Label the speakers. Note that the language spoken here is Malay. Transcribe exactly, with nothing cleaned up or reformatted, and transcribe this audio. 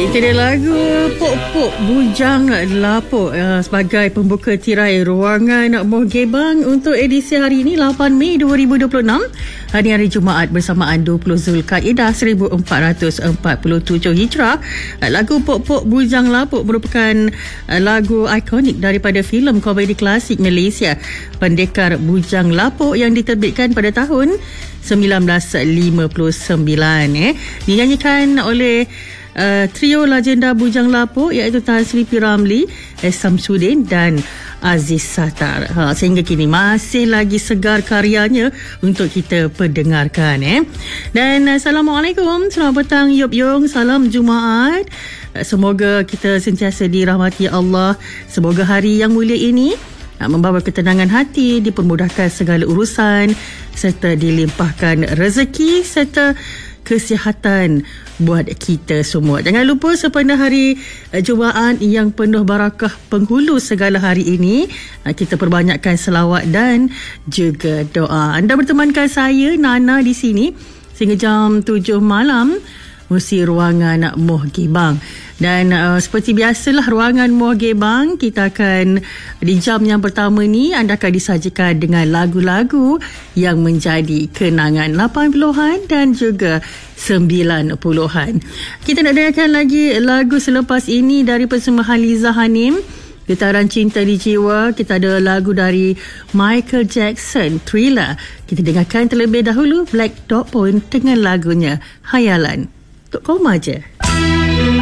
Speaker 1: Itu dia lagu Pok Pok Bujang Lapok uh, sebagai pembuka tirai ruangan Mohgebang untuk edisi hari ini lapan Mei dua ribu dua puluh enam, hari hari Jumaat bersamaan dua puluh Zulkaidah seribu empat ratus empat puluh tujuh Hijrah. Uh, lagu Pok Pok Bujang Lapok merupakan uh, lagu ikonik daripada filem komedi klasik Malaysia Pendekar Bujang Lapok yang diterbitkan pada tahun sembilan belas lima puluh sembilan. Eh. Dinyanyikan oleh Uh, trio legenda Bujang Lapok iaitu Tan Sri P. Ramlee, S. Samsudin dan Aziz Sattar. Ha, sehingga kini masih lagi segar karyanya untuk kita perdengarkan. Eh. Dan uh, Assalamualaikum, selamat petang Yop Yong, salam Jumaat. Uh, semoga kita sentiasa dirahmati Allah. Semoga hari yang mulia ini uh, membawa ketenangan hati, dipermudahkan segala urusan serta dilimpahkan rezeki serta kesihatan buat kita semua. Jangan lupa sepanjang hari uh, Jumaat yang penuh barakah penghulu segala hari ini, uh, kita perbanyakkan selawat dan juga doa. Anda bertemankan saya Nana di sini sehingga jam tujuh malam mesti ruangan Mohgebang. Dan uh, seperti biasalah ruangan Mohgebang, kita akan di jam yang pertama ni anda akan disajikan dengan lagu-lagu yang menjadi kenangan lapan puluhan dan juga sembilan puluhan. Kita nak dengarkan lagi lagu selepas ini dari persembahan Liza Hanim, Getaran Cinta di Jiwa. Kita ada lagu dari Michael Jackson, Thriller. Kita dengarkan terlebih dahulu Black Dog Point dengan lagunya Hayalan. Tok Koma je.